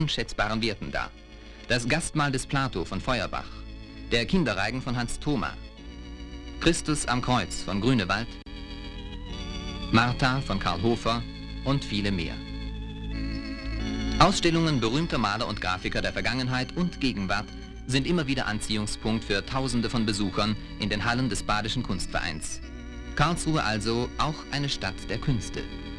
unschätzbaren Werten dar. Das Gastmahl des Plato von Feuerbach, der Kinderreigen von Hans Thoma, Christus am Kreuz von Grünewald, Martha von Karl Hofer und viele mehr. Ausstellungen berühmter Maler und Grafiker der Vergangenheit und Gegenwart sind immer wieder Anziehungspunkt für Tausende von Besuchern in den Hallen des Badischen Kunstvereins. Karlsruhe also auch eine Stadt der Künste.